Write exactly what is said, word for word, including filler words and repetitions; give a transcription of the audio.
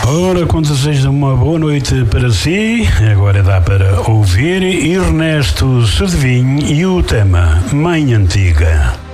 Ora, com desejo de uma boa noite para si, agora dá para ouvir Ernesto Cedevim e o tema Mãe Antiga.